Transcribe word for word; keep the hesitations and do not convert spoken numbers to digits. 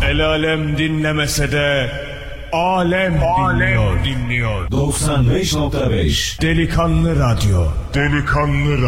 El alem dinlemese de alem, alem dinliyor. dinliyor. doksan beş nokta beş Delikanlı Radyo. Delikanlı Radyo.